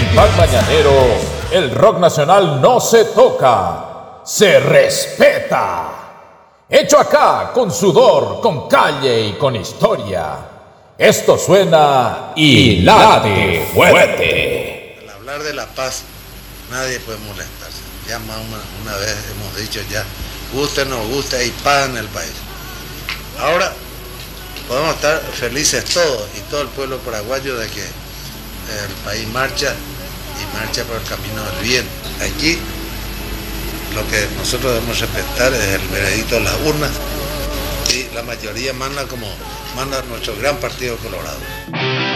Feedback Mañanero, el rock nacional no se toca, se respeta. Hecho acá, con sudor, con calle y con historia. Esto suena y late fuerte. Al hablar de la paz, nadie puede molestarse. Ya más una vez hemos dicho ya, guste o no guste, hay paz en el país. Ahora podemos estar felices todos y todo el pueblo paraguayo de que el país marcha y marcha por el camino del bien. Aquí lo que nosotros debemos respetar es el veredicto de las urnas y la mayoría manda como manda nuestro gran partido Colorado.